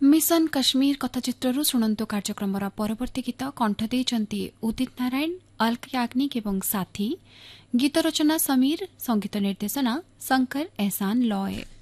Mission Kashmir कथाचित्रु शुणु कार्यक्रम परवर्ती गीत कंठ देइचंती उदित नारायण अल्क याग्निक एवं साथी गीत रचना समीर संगीत निर्देशना शंकर एहसान लॉय।